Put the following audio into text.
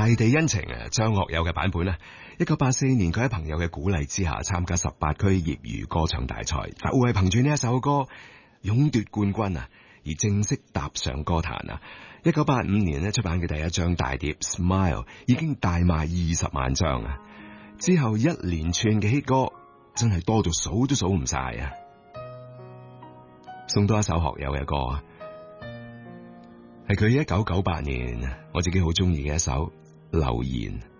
大地恩情啊，張學友嘅版本啊。1984年佢喺朋友嘅鼓勵之下參加18區業餘歌唱大賽，就係憑住呢一首歌勇奪冠軍啊，而正式踏上歌壇啊。1985年咧出版嘅第一張大碟《Smile》已經大賣20萬張啊，之後一連串嘅 hit 歌真係多到數都數唔晒啊！送多一首學友嘅歌，係佢1998年我自己好中意嘅一首《留言》。